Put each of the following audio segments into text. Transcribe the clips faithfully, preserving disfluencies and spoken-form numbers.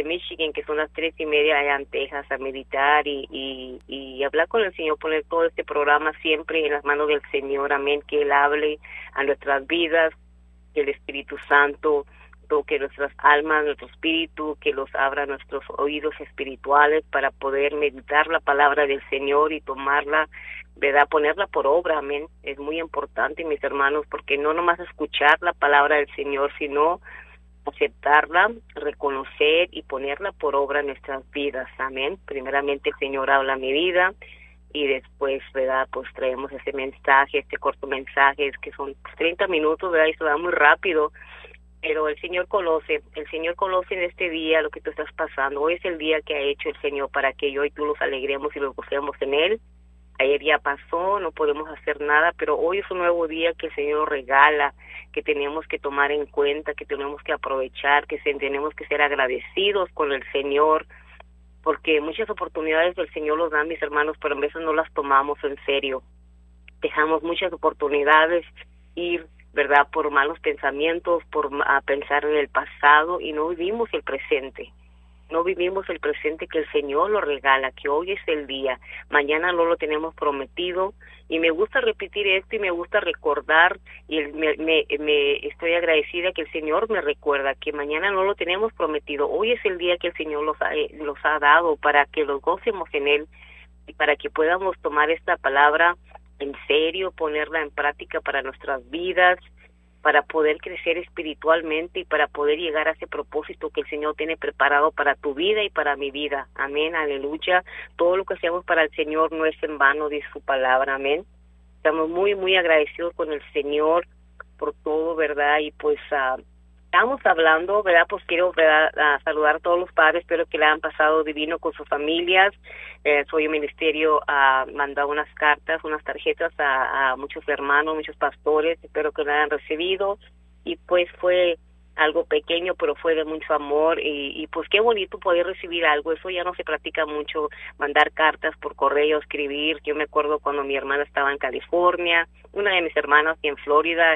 de Michigan, que son las tres y media allá en Texas, a meditar y, y, y hablar con el Señor, poner todo este programa siempre en las manos del Señor, amén, que Él hable a nuestras vidas, que el Espíritu Santo toque nuestras almas, nuestro espíritu, que los abra nuestros oídos espirituales para poder meditar la palabra del Señor y tomarla, ¿verdad? Ponerla por obra, amén. Es muy importante, mis hermanos, porque no nomás escuchar la palabra del Señor, sino aceptarla, reconocer y ponerla por obra en nuestras vidas, amén. Primeramente el Señor habla a mi vida y después, ¿verdad? Pues traemos ese mensaje, este corto mensaje, es que son treinta minutos, ¿verdad? Y se va muy rápido, pero el Señor conoce, el Señor conoce en este día lo que tú estás pasando. Hoy es el día que ha hecho el Señor para que yo y tú los alegremos y los gocemos en Él. Ayer ya pasó, no podemos hacer nada, pero hoy es un nuevo día que el Señor regala, que tenemos que tomar en cuenta, que tenemos que aprovechar, que se, tenemos que ser agradecidos con el Señor, porque muchas oportunidades del Señor los da, mis hermanos, pero a veces no las tomamos en serio. Dejamos muchas oportunidades ir, ¿verdad?, por malos pensamientos, por a pensar en el pasado y no vivimos el presente. No vivimos el presente que el Señor lo regala, que hoy es el día, mañana no lo tenemos prometido, y me gusta repetir esto y me gusta recordar, y el, me, me, me estoy agradecida que el Señor me recuerda que mañana no lo tenemos prometido, hoy es el día que el Señor los ha, los ha dado para que los gocemos en Él y para que podamos tomar esta palabra en serio, ponerla en práctica para nuestras vidas, para poder crecer espiritualmente y para poder llegar a ese propósito que el Señor tiene preparado para tu vida y para mi vida. Amén, aleluya. Todo lo que hacemos para el Señor no es en vano, dice su palabra, amén. Estamos muy, muy agradecidos con el Señor por todo, ¿verdad? Y pues uh, estamos hablando, ¿verdad? Pues quiero, ¿verdad?, uh, saludar a todos los padres, espero que le han pasado divino con sus familias. Eh, soy un ministerio, uh, mandado unas cartas, unas tarjetas a, a muchos hermanos, muchos pastores, espero que lo hayan recibido, y pues fue algo pequeño, pero fue de mucho amor, y, y pues qué bonito poder recibir algo. Eso ya no se practica mucho, mandar cartas por correo, escribir. Yo me acuerdo cuando mi hermana estaba en California, una de mis hermanas en Florida,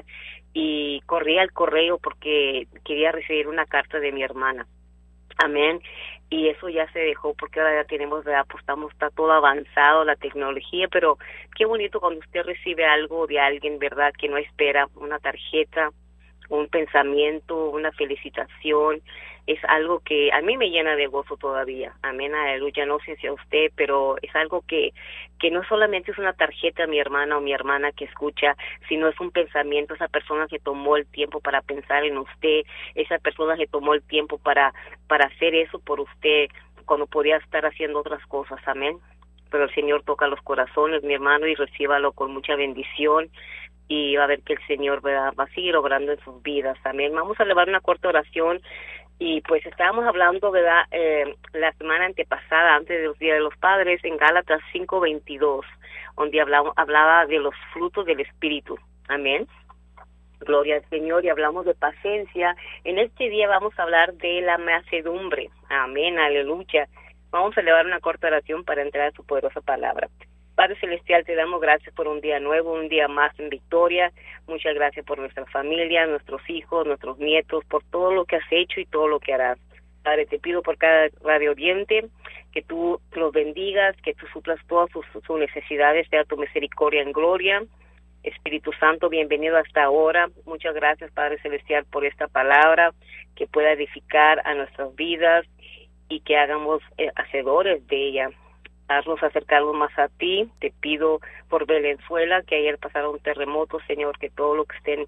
y corría al correo porque quería recibir una carta de mi hermana. Amén. Y eso ya se dejó porque ahora ya tenemos, ¿verdad? Pues estamos, está todo avanzado, la tecnología, pero qué bonito cuando usted recibe algo de alguien, ¿verdad?, que no espera, una tarjeta, un pensamiento, una felicitación. Es algo que a mí me llena de gozo todavía. Amén, aleluya. No sé si a usted, pero es algo que que no solamente es una tarjeta, mi hermana o mi hermana que escucha, sino es un pensamiento. Esa persona que tomó el tiempo para pensar en usted, esa persona que tomó el tiempo para para hacer eso por usted cuando podía estar haciendo otras cosas. Amén. Pero el Señor toca los corazones, mi hermano, y recíbalo con mucha bendición. Y va a ver que el Señor va, va a seguir obrando en sus vidas. Amén. Vamos a elevar una corta oración. Y pues estábamos hablando, ¿verdad?, eh, la semana antepasada, antes de los Días de los Padres, en Gálatas cinco veintidós, donde hablaba, hablaba de los frutos del Espíritu. Amén. Gloria al Señor, y hablamos de paciencia. En este día vamos a hablar de la mansedumbre. Amén, aleluya. Vamos a elevar una corta oración para entrar a su poderosa palabra. Padre Celestial, te damos gracias por un día nuevo, un día más en victoria. Muchas gracias por nuestra familia, nuestros hijos, nuestros nietos, por todo lo que has hecho y todo lo que harás. Padre, te pido por cada radio oyente que tú los bendigas, que tú suplas todas sus, sus necesidades, sea tu misericordia en gloria. Espíritu Santo, bienvenido hasta ahora. Muchas gracias, Padre Celestial, por esta palabra que pueda edificar a nuestras vidas y que hagamos eh, hacedores de ella. Haznos acercarnos más a ti. Te pido por Venezuela, que ayer pasaron un terremoto, Señor, que todo lo que estén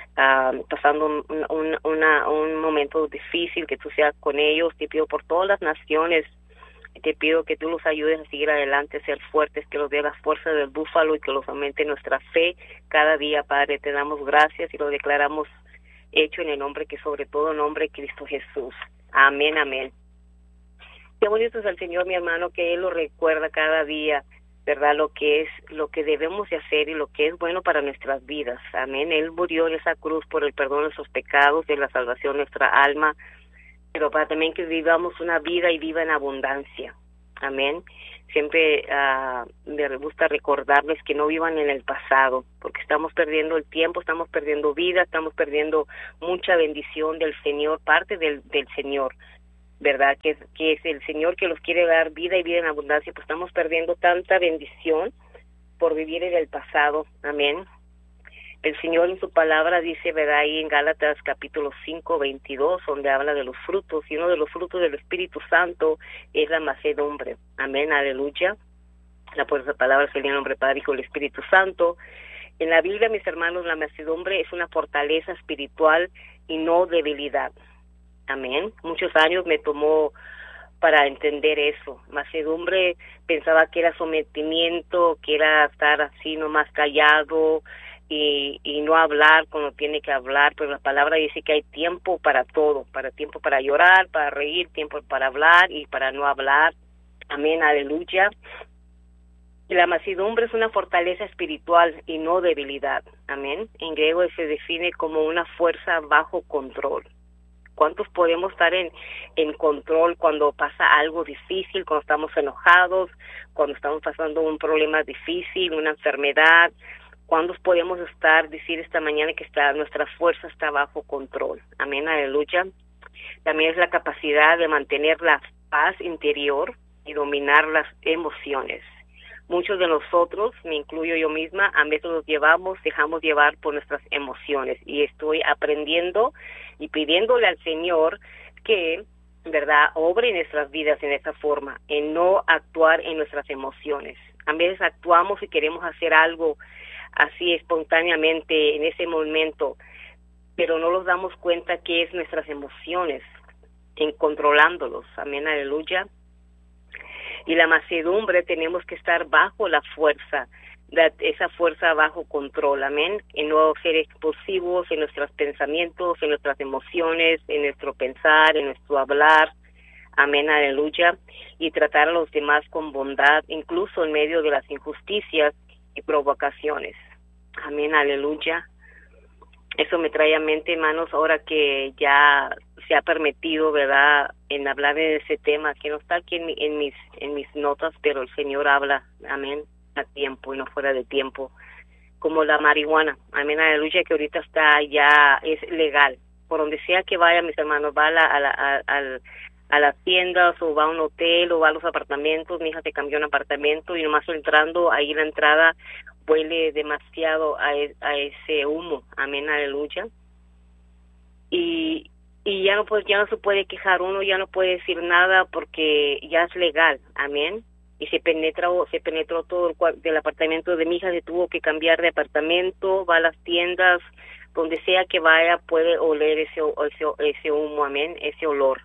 uh, pasando un, un, una, un momento difícil, que tú seas con ellos. Te pido por todas las naciones. Te pido que tú los ayudes a seguir adelante, a ser fuertes, que los dé la fuerza del búfalo y que los aumente nuestra fe cada día, Padre. Te damos gracias y lo declaramos hecho en el nombre que sobre todo nombre, Cristo Jesús. Amén, amén. Qué bonito es el Señor, mi hermano, que Él lo recuerda cada día, ¿verdad?, lo que es, lo que debemos de hacer y lo que es bueno para nuestras vidas. Amén. Él murió en esa cruz por el perdón de nuestros pecados, de la salvación de nuestra alma, pero para también que vivamos una vida y viva en abundancia. Amén. Siempre uh, me gusta recordarles que no vivan en el pasado, porque estamos perdiendo el tiempo, estamos perdiendo vida, estamos perdiendo mucha bendición del Señor, parte del, del Señor. ¿verdad? Que es, que es el Señor que los quiere dar vida y vida en abundancia, pues estamos perdiendo tanta bendición por vivir en el pasado. Amén. El Señor en su palabra dice, ¿verdad? Ahí en Gálatas capítulo cinco, veintidós, donde habla de los frutos, y uno de los frutos del Espíritu Santo es la mansedumbre. Amén, aleluya. La poderosa palabra sería el nombre Padre, Hijo y el Espíritu Santo. En la Biblia, mis hermanos, la mansedumbre es una fortaleza espiritual y no debilidad. Amén. Muchos años me tomó para entender eso. Mansedumbre pensaba que era sometimiento, que era estar así nomás callado, Y, y no hablar cuando tiene que hablar, pero la palabra dice que hay tiempo para todo, para tiempo para llorar, para reír, tiempo para hablar y para no hablar. Amén, aleluya. Y la mansedumbre es una fortaleza espiritual y no debilidad. Amén. En griego se define como una fuerza bajo control. ¿Cuántos podemos estar en, en control cuando pasa algo difícil, cuando estamos enojados, cuando estamos pasando un problema difícil, una enfermedad? ¿Cuándo podemos estar, decir esta mañana que está nuestra fuerza está bajo control? Amén, aleluya. También es la capacidad de mantener la paz interior y dominar las emociones. Muchos de nosotros, me incluyo yo misma, a veces nos llevamos, dejamos llevar por nuestras emociones. Y estoy aprendiendo y pidiéndole al Señor que, ¿verdad?, obre en nuestras vidas en esa forma, en no actuar en nuestras emociones. A veces actuamos y queremos hacer algo así espontáneamente en ese momento, pero no nos damos cuenta que es nuestras emociones en controlándolos. Amén, aleluya. Y la mansedumbre tenemos que estar bajo la fuerza, la, esa fuerza bajo control, amén, en no ser explosivos en nuestros pensamientos, en nuestras emociones, en nuestro pensar, en nuestro hablar. Amén, aleluya. Y tratar a los demás con bondad, incluso en medio de las injusticias y provocaciones. Amén, aleluya. Eso me trae a mente, hermanos, ahora que ya se ha permitido, ¿verdad?, en hablar de ese tema, que no está aquí en, mi, en mis en mis notas, pero el Señor habla, amén, a tiempo y no fuera de tiempo, como la marihuana. Amén, aleluya, que ahorita está ya, es legal. Por donde sea que vaya, mis hermanos, va a, la, a, la, a, a, a las tiendas o va a un hotel o va a los apartamentos. Mi hija se cambió un apartamento y nomás entrando, ahí la entrada huele demasiado a, a ese humo. Amén, aleluya. Y y ya no pues ya no se puede quejar uno, ya no puede decir nada porque ya es legal. Amén. Y se penetra se penetró todo el del apartamento de mi hija, se tuvo que cambiar de apartamento, va a las tiendas, donde sea que vaya puede oler ese ese ese humo, amén, ese olor.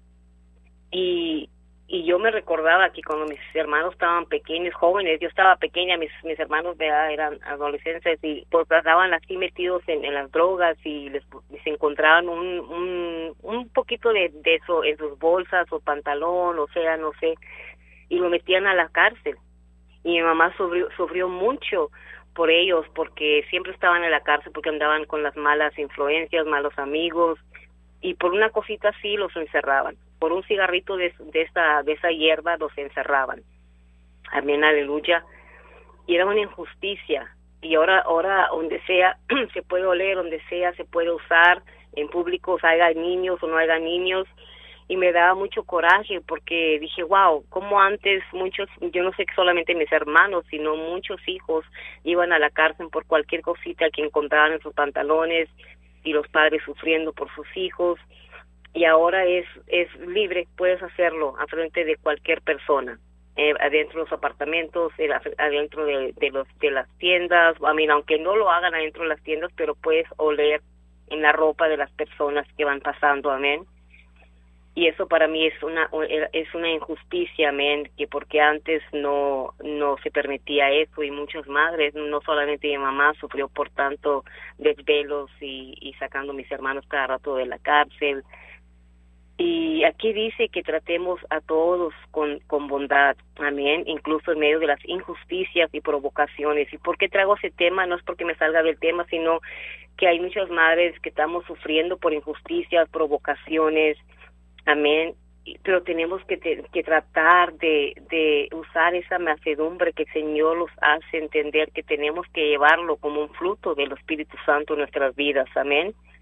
Y Y yo me recordaba que cuando mis hermanos estaban pequeños, jóvenes, yo estaba pequeña, mis mis hermanos de edad eran adolescentes y pues estaban así metidos en, en las drogas y les, les encontraban un, un un poquito de, de eso en sus bolsas o pantalón, o sea, no sé, y lo metían a la cárcel. Y mi mamá sufrió, sufrió mucho por ellos porque siempre estaban en la cárcel porque andaban con las malas influencias, malos amigos, y por una cosita así los encerraban. Por un cigarrito de, de esa de esa hierba los encerraban. Amén, aleluya. Y era una injusticia. Y ahora ahora donde sea se puede oler, donde sea se puede usar en público, haya niños o no haya niños. Y me daba mucho coraje porque dije, wow, como antes muchos, yo no sé solamente mis hermanos, sino muchos hijos iban a la cárcel por cualquier cosita que encontraban en sus pantalones, y los padres sufriendo por sus hijos. Y ahora es es libre, puedes hacerlo a frente de cualquier persona, eh, adentro de los apartamentos, eh, adentro de, de los de las tiendas. I mean, aunque no lo hagan adentro de las tiendas, pero puedes oler en la ropa de las personas que van pasando, amén. Y eso para mí es una es una injusticia, amén, que porque antes no no se permitía eso, y muchas madres, no solamente mi mamá, sufrió por tanto desvelos y, y sacando a mis hermanos cada rato de la cárcel. Y aquí dice que tratemos a todos con, con bondad, amén, incluso en medio de las injusticias y provocaciones. ¿Y por qué traigo ese tema? No es porque me salga del tema, sino que hay muchas madres que estamos sufriendo por injusticias, provocaciones, amén, pero tenemos que, te, que tratar de, de usar esa mansedumbre que el Señor nos hace entender que tenemos que llevarlo como un fruto del Espíritu Santo en nuestras vidas, amén.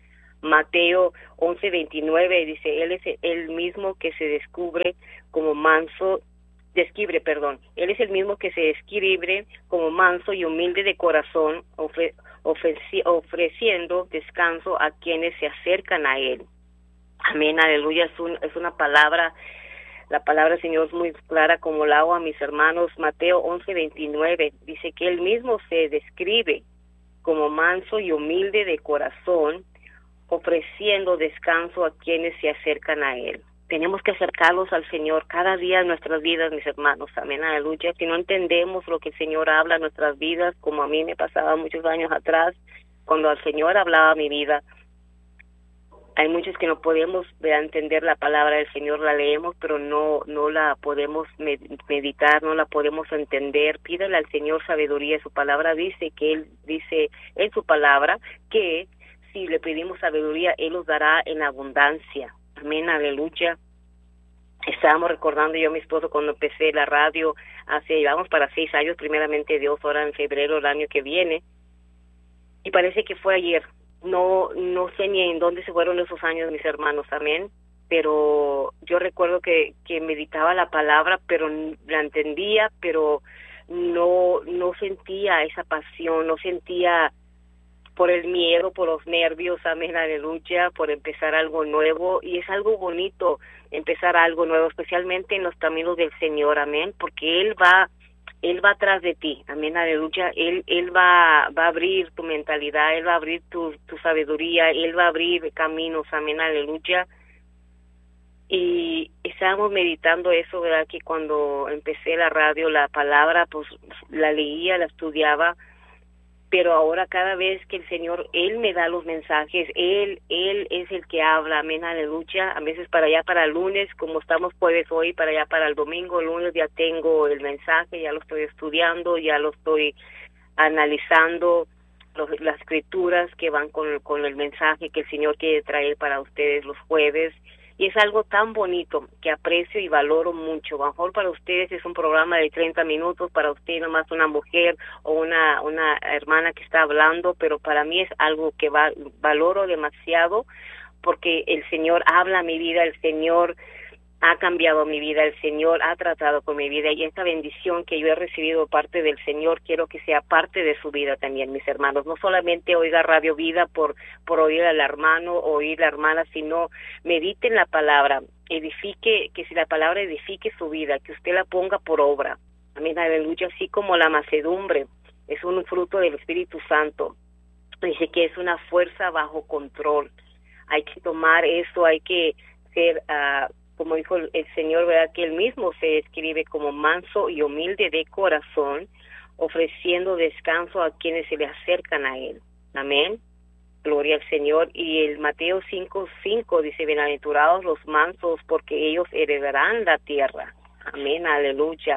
Mateo once veintinueve dice, Él es el mismo que se descubre como manso, describe, perdón, Él es el mismo que se describe como manso y humilde de corazón, ofre, ofreci, ofreciendo descanso a quienes se acercan a Él. Amén, aleluya, es, un, es una palabra, la palabra del Señor es muy clara como el agua, mis hermanos. Mateo once veintinueve dice que Él mismo se describe como manso y humilde de corazón, ofreciendo descanso a quienes se acercan a Él. Tenemos que acercarlos al Señor cada día en nuestras vidas, mis hermanos. Amén, aleluya. Si no entendemos lo que el Señor habla en nuestras vidas, como a mí me pasaba muchos años atrás, cuando el Señor hablaba a mi vida, hay muchos que no podemos ¿verdad? entender la palabra del Señor, la leemos, pero no no la podemos meditar, no la podemos entender. Pídale al Señor sabiduría. Su palabra dice que Él dice en su palabra que si le pedimos sabiduría, Él nos dará en abundancia. Amén, aleluya. Estábamos recordando yo y mi esposo cuando empecé la radio, hace, vamos para seis años, primeramente Dios, ahora en febrero el año que viene, y parece que fue ayer. No no sé ni en dónde se fueron esos años, mis hermanos, amén, pero yo recuerdo que, que meditaba la palabra, pero la entendía, pero no no sentía esa pasión, no sentía por el miedo, por los nervios, amén, aleluya, por empezar algo nuevo, y es algo bonito empezar algo nuevo, especialmente en los caminos del Señor, amén, porque Él va, Él va atrás de ti, amén, aleluya, Él, Él va, va a abrir tu mentalidad, Él va a abrir tu, tu sabiduría, Él va a abrir caminos, amén, aleluya, y estábamos meditando eso, verdad, que cuando empecé la radio, la palabra, pues, la leía, la estudiaba, pero ahora cada vez que el Señor, Él me da los mensajes, Él Él es el que habla, amén, aleluya, a veces para allá para el lunes, como estamos jueves hoy, para allá para el domingo, el lunes ya tengo el mensaje, ya lo estoy estudiando, ya lo estoy analizando, los, las escrituras que van con, con el mensaje que el Señor quiere traer para ustedes los jueves, y es algo tan bonito que aprecio y valoro mucho. A lo mejor para ustedes es un programa de treinta minutos, para usted nomás una mujer o una una hermana que está hablando, pero para mí es algo que va, valoro demasiado, porque el Señor habla a mi vida, el Señor ha cambiado mi vida, el Señor ha tratado con mi vida, y esta bendición que yo he recibido parte del Señor, quiero que sea parte de su vida también, mis hermanos. No solamente oiga Radio Vida por por oír al hermano o oír a la hermana, sino medite en la palabra, edifique, que si la palabra edifique su vida, que usted la ponga por obra. Amén, aleluya, así como la mansedumbre es un fruto del Espíritu Santo. Dice que es una fuerza bajo control. Hay que tomar eso, hay que ser... Uh, como dijo el, el Señor, ¿verdad? Que Él mismo se describe como manso y humilde de corazón, ofreciendo descanso a quienes se le acercan a Él. Amén. Gloria al Señor. Y el Mateo cinco cinco dice, bienaventurados los mansos, porque ellos heredarán la tierra. Amén, aleluya.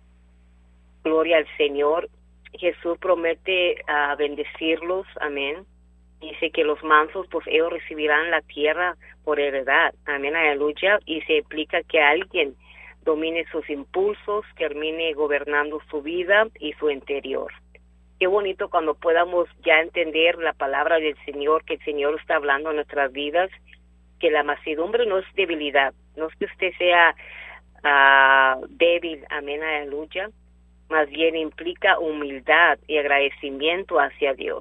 Gloria al Señor. Jesús promete uh, bendecirlos. Amén. Dice que los mansos, pues ellos recibirán la tierra por heredad. Amén, aleluya. Y se implica que alguien domine sus impulsos, termine gobernando su vida y su interior. Qué bonito cuando podamos ya entender la palabra del Señor, que el Señor está hablando en nuestras vidas, que la mansedumbre no es debilidad, no es que usted sea uh, débil, amén, aleluya, más bien implica humildad y agradecimiento hacia Dios.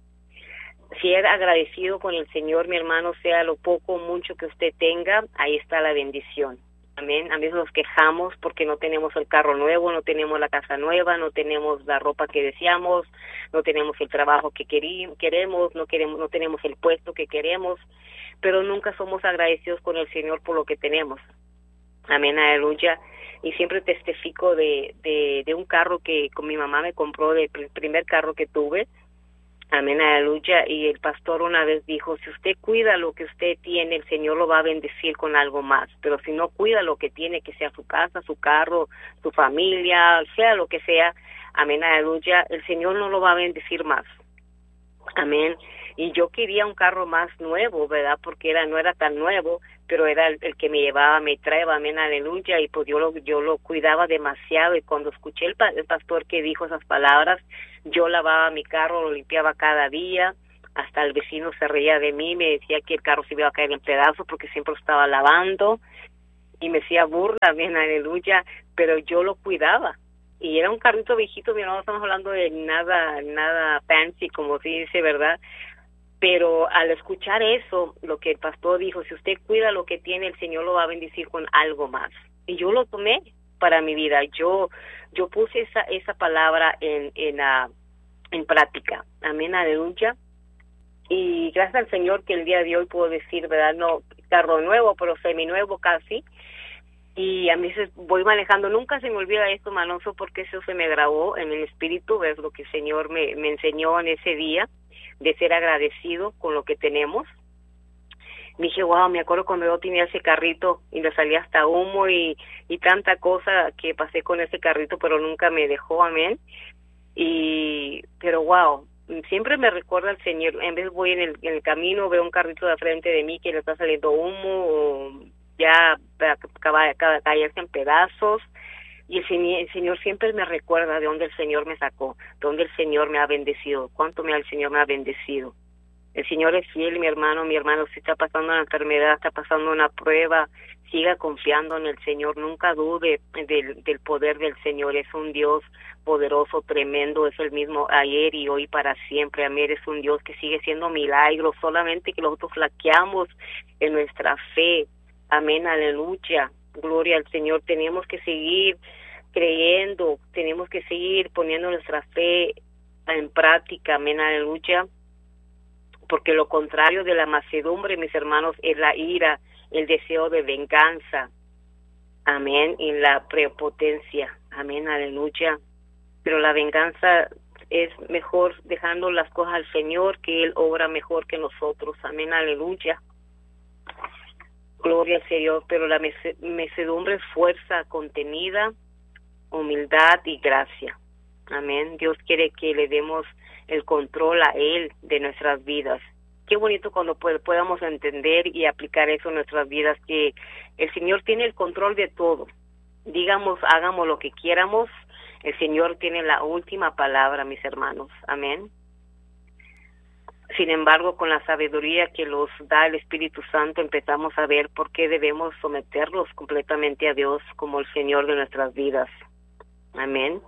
Si es agradecido con el Señor, mi hermano, sea lo poco o mucho que usted tenga, ahí está la bendición. Amén. A veces nos quejamos porque no tenemos el carro nuevo, no tenemos la casa nueva, no tenemos la ropa que deseamos, no tenemos el trabajo que queri- queremos, no queremos, no tenemos el puesto que queremos, pero nunca somos agradecidos con el Señor por lo que tenemos. Amén, aleluya. Y siempre testifico de, de, de un carro que con mi mamá me compró, del primer carro que tuve. Amén, aleluya. Y el pastor una vez dijo, si usted cuida lo que usted tiene, el Señor lo va a bendecir con algo más. Pero si no cuida lo que tiene, que sea su casa, su carro, su familia, sea lo que sea, amén, aleluya, el Señor no lo va a bendecir más. Amén. Y yo quería un carro más nuevo, ¿verdad? Porque era no era tan nuevo, pero era el, el que me llevaba, me traía, amén, aleluya, y pues yo lo yo lo cuidaba demasiado, y cuando escuché el, el pastor que dijo esas palabras, yo lavaba mi carro, lo limpiaba cada día, hasta el vecino se reía de mí, me decía que el carro se iba a caer en pedazos porque siempre lo estaba lavando y me hacía burla, bien, aleluya, pero yo lo cuidaba. Y era un carrito viejito, mi hermano, estamos hablando de nada, nada fancy, como se dice, ¿verdad? Pero al escuchar eso, lo que el pastor dijo, si usted cuida lo que tiene, el Señor lo va a bendecir con algo más. Y yo lo tomé para mi vida. Yo yo puse esa esa palabra en en, uh, en práctica. Amén, aleluya. Y gracias al Señor que el día de hoy puedo decir, ¿verdad? No carro nuevo, pero seminuevo casi. Y a mí se, voy manejando, nunca se me olvida esto, Manoso, porque eso se me grabó en el espíritu, es lo que el Señor me, me enseñó en ese día, de ser agradecido con lo que tenemos. Me dije, wow, me acuerdo cuando yo tenía ese carrito y le salía hasta humo y, y tanta cosa que pasé con ese carrito, pero nunca me dejó, amén. Y, pero wow, siempre me recuerda al Señor. En vez voy en el, en el camino, veo un carrito de frente de mí que le está saliendo humo, o ya acaba de caerse en pedazos, y el señor, el Señor siempre me recuerda de dónde el Señor me sacó, de dónde el Señor me ha bendecido, cuánto me, el Señor me ha bendecido. El Señor es fiel, mi hermano, mi hermano, si está pasando una enfermedad, está pasando una prueba, siga confiando en el Señor, nunca dude del, del poder del Señor. Es un Dios poderoso, tremendo, es el mismo ayer y hoy para siempre. Amén, es un Dios que sigue siendo milagros, solamente que nosotros flaqueamos en nuestra fe. Amén, aleluya, gloria al Señor. Tenemos que seguir creyendo, tenemos que seguir poniendo nuestra fe en práctica, amén, aleluya, porque lo contrario de la mansedumbre, mis hermanos, es la ira, el deseo de venganza, amén, y la prepotencia, amén, aleluya. Pero la venganza es mejor dejando las cosas al Señor, que Él obra mejor que nosotros, amén, aleluya. Gloria al Señor, pero la mansedumbre es fuerza contenida, humildad y gracia. Amén. Dios quiere que le demos el control a Él de nuestras vidas. Qué bonito cuando podamos entender y aplicar eso en nuestras vidas, que el Señor tiene el control de todo. Digamos, hagamos lo que quieramos, el Señor tiene la última palabra, mis hermanos. Amén. Sin embargo, con la sabiduría que nos da el Espíritu Santo, empezamos a ver por qué debemos someternos completamente a Dios como el Señor de nuestras vidas. Amén.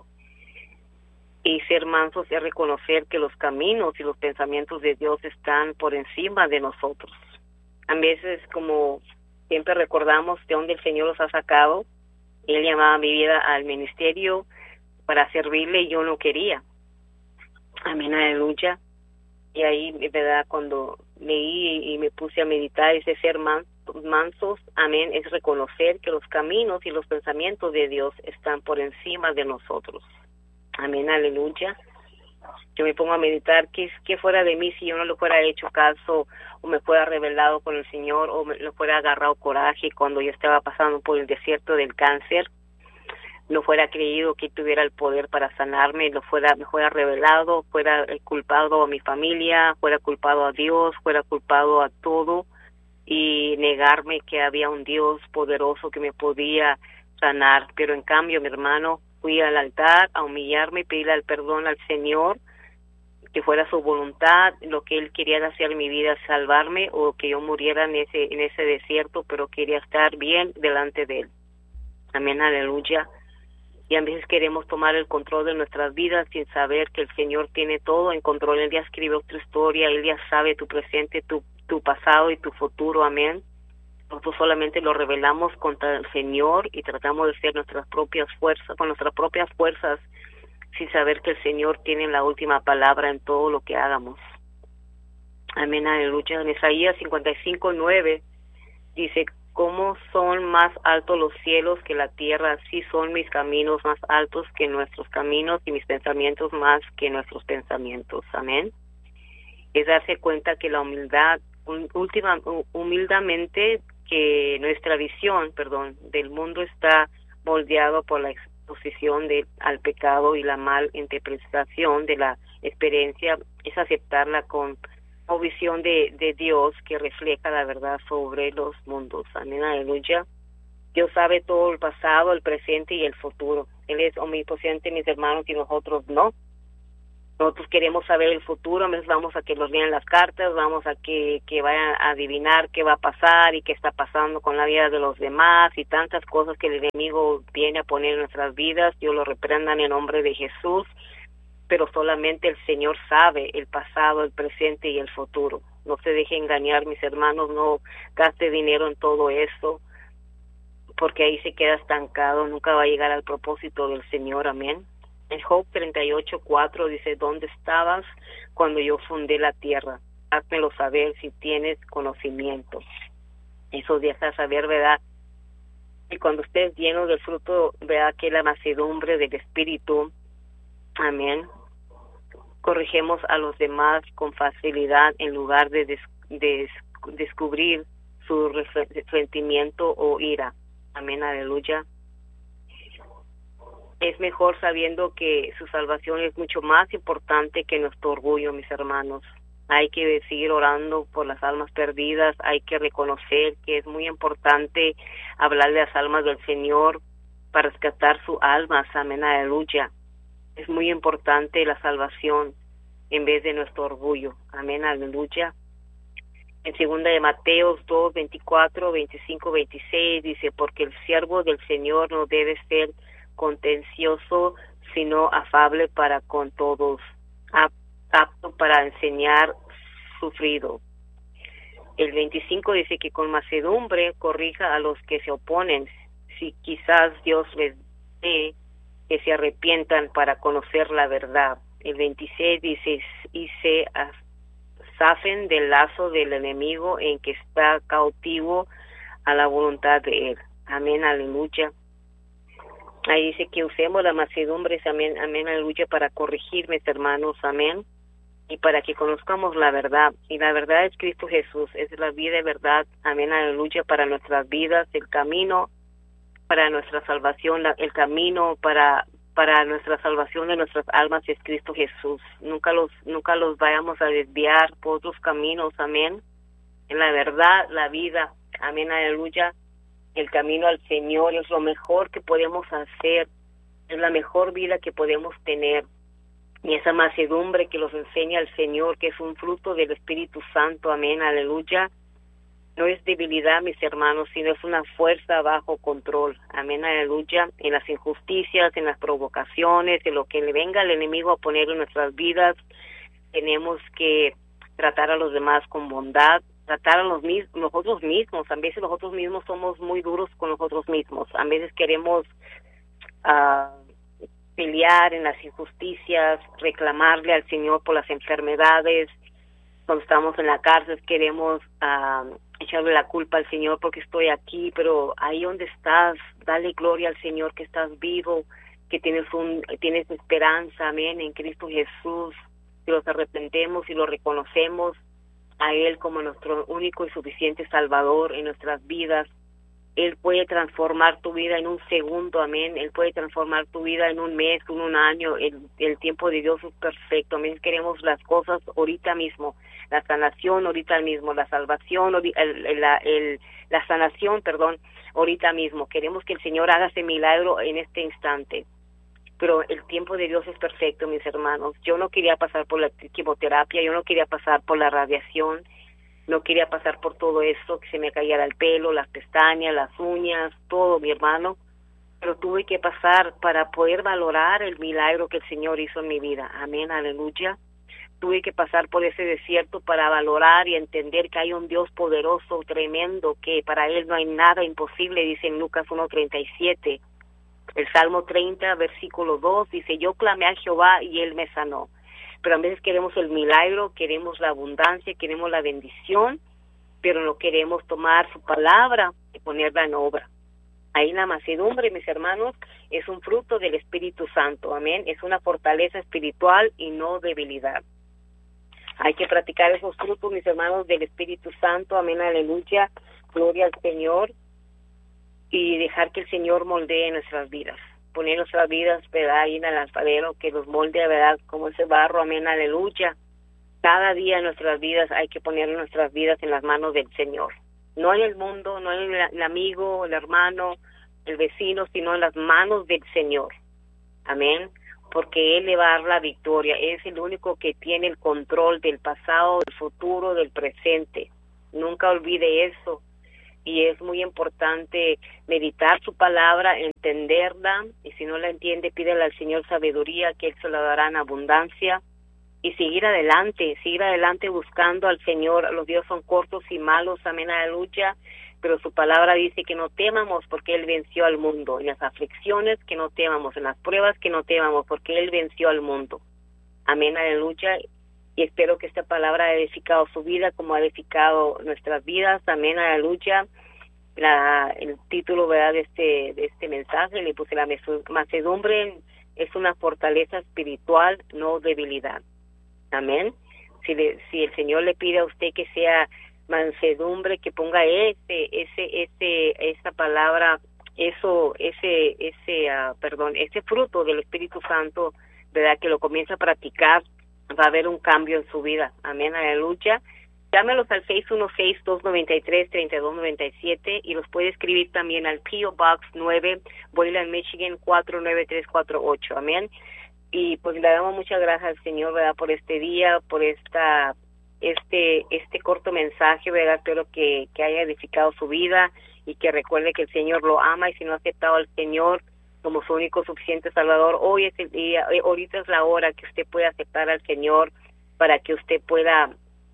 Y ser mansos es reconocer que los caminos y los pensamientos de Dios están por encima de nosotros. A veces, como siempre recordamos de dónde el Señor los ha sacado, Él llamaba mi vida al ministerio para servirle y yo no quería. Amén, aleluya. Y ahí, verdad, cuando leí y me puse a meditar, ese ser man, mansos, amén, es reconocer que los caminos y los pensamientos de Dios están por encima de nosotros. Amén, aleluya. Yo me pongo a meditar qué qué fuera de mí si yo no le fuera hecho caso, o me fuera rebelado con el Señor, o me le fuera agarrado coraje cuando yo estaba pasando por el desierto del cáncer, no fuera creído que tuviera el poder para sanarme, lo fuera, me fuera revelado, fuera culpado a mi familia, fuera culpado a Dios, fuera culpado a todo, y negarme que había un Dios poderoso que me podía sanar. Pero en cambio, mi hermano, fui al altar a humillarme y pedirle el perdón al Señor, que fuera su voluntad, lo que Él quería hacer en mi vida, salvarme, o que yo muriera en ese, en ese desierto, pero quería estar bien delante de Él. Amén, aleluya. Y a veces queremos tomar el control de nuestras vidas sin saber que el Señor tiene todo en control. Él ya escribió tu historia, Él ya sabe tu presente, tu, tu pasado y tu futuro, amén. Nosotros solamente lo revelamos contra el Señor y tratamos de hacer nuestras propias fuerzas, con nuestras propias fuerzas, sin saber que el Señor tiene la última palabra en todo lo que hagamos. Amén, aleluya. En Isaías cincuenta y cinco, nueve dice: ¿cómo son más altos los cielos que la tierra? Así son mis caminos más altos que nuestros caminos, y mis pensamientos más que nuestros pensamientos. Amén. Es darse cuenta que la humildad, última, humildamente, que nuestra visión, perdón, del mundo está moldeado por la exposición de, al pecado y la mal interpretación de la experiencia, es aceptarla con o visión de, de Dios que refleja la verdad sobre los mundos. Amén, aleluya. Dios sabe todo el pasado, el presente y el futuro. Él es omnipotente, mis hermanos, y nosotros no. Nosotros queremos saber el futuro, a veces vamos a que nos lean las cartas, vamos a que, que vayan a adivinar qué va a pasar y qué está pasando con la vida de los demás y tantas cosas que el enemigo viene a poner en nuestras vidas. Yo lo reprenda en el nombre de Jesús, pero solamente el Señor sabe el pasado, el presente y el futuro. No se deje engañar, mis hermanos, no gaste dinero en todo eso, porque ahí se queda estancado, nunca va a llegar al propósito del Señor, amén. En Job treinta y ocho, cuatro dice, ¿dónde estabas cuando yo fundé la tierra? Házmelo saber si tienes conocimiento. Eso deja saber, ¿verdad? Y cuando estés lleno del fruto, vea que la mansedumbre del Espíritu, amén, corregimos a los demás con facilidad en lugar de, des, de descubrir su resentimiento o ira. Amén, aleluya. Es mejor sabiendo que su salvación es mucho más importante que nuestro orgullo, mis hermanos. Hay que seguir orando por las almas perdidas, hay que reconocer que es muy importante hablarle a las almas del Señor para rescatar sus almas, amén, aleluya. Es muy importante la salvación en vez de nuestro orgullo, amén, aleluya. En segunda de Mateo dos, veinticuatro, veinticinco, veintiséis dice, porque el siervo del Señor no debe ser contencioso, sino afable para con todos, apto para enseñar, sufrido. El veinticinco dice que con mansedumbre corrija a los que se oponen, si quizás Dios les dé que se arrepientan para conocer la verdad. El veintiséis dice, y se zafen del lazo del enemigo en que está cautivo a la voluntad de él. Amén, aleluya. Ahí dice que usemos la mansedumbre, amén, amén, aleluya, para corregir, mis hermanos, amén, y para que conozcamos la verdad. Y la verdad es Cristo Jesús, es la vida de verdad, amén, aleluya, para nuestras vidas, el camino para nuestra salvación, la, el camino para para nuestra salvación de nuestras almas es Cristo Jesús. Nunca los nunca los vayamos a desviar por otros caminos, amén. En la verdad, la vida, amén, aleluya. El camino al Señor es lo mejor que podemos hacer, es la mejor vida que podemos tener. Y esa mansedumbre que nos enseña el Señor, que es un fruto del Espíritu Santo, amén, aleluya, no es debilidad, mis hermanos, sino es una fuerza bajo control, amén, aleluya, en las injusticias, en las provocaciones, en lo que le venga el enemigo a poner en nuestras vidas, tenemos que tratar a los demás con bondad, tratar a los mis, nosotros mismos. A veces nosotros mismos somos muy duros con nosotros mismos, a veces queremos uh, pelear en las injusticias, reclamarle al Señor por las enfermedades. Cuando estamos en la cárcel queremos uh, echarle la culpa al Señor porque estoy aquí, pero ahí donde estás, dale gloria al Señor que estás vivo, que tienes un tienes esperanza, amén, en Cristo Jesús. Si los arrepentemos y lo reconocemos a Él como nuestro único y suficiente Salvador en nuestras vidas, Él puede transformar tu vida en un segundo, amén. Él puede transformar tu vida en un mes, en un año. El, el tiempo de Dios es perfecto, amén. Queremos las cosas ahorita mismo, la sanación ahorita mismo, la salvación, el, el, la, el, la sanación, perdón, ahorita mismo. Queremos que el Señor haga ese milagro en este instante. Pero el tiempo de Dios es perfecto, mis hermanos. Yo no quería pasar por la quimioterapia, yo no quería pasar por la radiación, no quería pasar por todo eso, que se me cayera el pelo, las pestañas, las uñas, todo, mi hermano. Pero tuve que pasar para poder valorar el milagro que el Señor hizo en mi vida. Amén, aleluya. Tuve que pasar por ese desierto para valorar y entender que hay un Dios poderoso, tremendo, que para Él no hay nada imposible, dice en Lucas uno treinta y siete. El Salmo treinta, versículo dos, dice, yo clamé a Jehová y Él me sanó. Pero a veces queremos el milagro, queremos la abundancia, queremos la bendición, pero no queremos tomar su palabra y ponerla en obra. Ahí la mansedumbre, mis hermanos, es un fruto del Espíritu Santo, amén. Es una fortaleza espiritual y no debilidad. Hay que practicar esos frutos, mis hermanos, del Espíritu Santo, amén, aleluya, gloria al Señor, y dejar que el Señor moldee nuestras vidas. Poner nuestras vidas, ¿verdad?, ahí en el alfarero, que nos molde, ¿verdad?, como ese barro, amén, aleluya. Cada día en nuestras vidas hay que poner nuestras vidas en las manos del Señor. No en el mundo, no en el amigo, el hermano, el vecino, sino en las manos del Señor. Amén. porque Él le va a dar la victoria. Es el único que tiene el control del pasado, del futuro, del presente. Nunca olvide eso. Y es muy importante meditar su palabra, entenderla, y si no la entiende, pídele al Señor sabiduría, que Él se la dará en abundancia, y seguir adelante, seguir adelante buscando al Señor. Los días son cortos y malos, amén, aleluya, pero su palabra dice que no temamos porque Él venció al mundo, en las aflicciones que no temamos, en las pruebas que no temamos, porque Él venció al mundo, amén, aleluya. Y espero que esta palabra haya edificado su vida como ha edificado nuestras vidas. Amén, aleluya. La, el título, ¿verdad?, de este, de este mensaje le puse: la mansedumbre es una fortaleza espiritual, no debilidad. Amén. Si, le, si el Señor le pide a usted que sea mansedumbre, que ponga ese, ese, ese, esa palabra, eso, ese, ese, uh, perdón, ese fruto del Espíritu Santo, ¿verdad?, que lo comienza a practicar, va a haber un cambio en su vida. Amén, aleluya. Llámelos al seis uno seis, dos nueve tres, tres dos nueve siete y los puede escribir también al P O Box nueve, Boylan, Michigan cuatro nueve tres cuatro ocho. Amén. Y pues le damos muchas gracias al Señor, ¿verdad?, por este día, por esta este este corto mensaje, ¿verdad? Espero que, que haya edificado su vida y que recuerde que el Señor lo ama, y si no ha aceptado al Señor como su único suficiente Salvador, hoy es el día, ahorita es la hora que usted pueda aceptar al Señor, para que usted pueda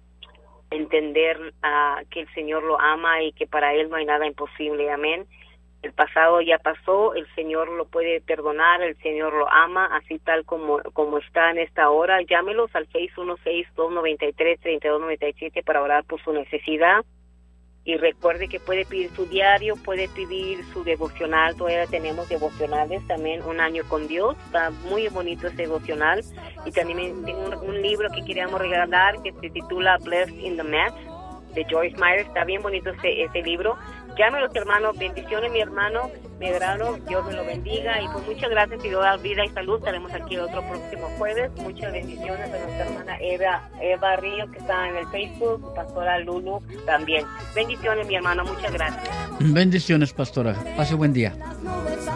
entender uh, que el Señor lo ama y que para Él no hay nada imposible. Amén. El pasado ya pasó, el Señor lo puede perdonar, el Señor lo ama, así tal como como está en esta hora. Llámelos al seis uno seis, dos nueve tres, tres dos nueve siete para orar por su necesidad. Y recuerde que puede pedir su diario, puede pedir su devocional. Todavía tenemos devocionales también, Un Año con Dios. Está muy bonito ese devocional. Y también tengo un, un libro que queríamos regalar que se titula Blessed in the Mess, de Joyce Meyer. Está bien bonito ese, ese libro. Llámenos, hermanos. Bendiciones, mi hermano. Me agrado. Dios me lo bendiga. Y pues muchas gracias. Y Dios da vida y salud. Estaremos aquí el otro próximo jueves. Muchas bendiciones a nuestra hermana Eva, Eva Río, que está en el Facebook. Pastora Lulu también. Bendiciones, mi hermano. Muchas gracias. Bendiciones, pastora. Pase buen día.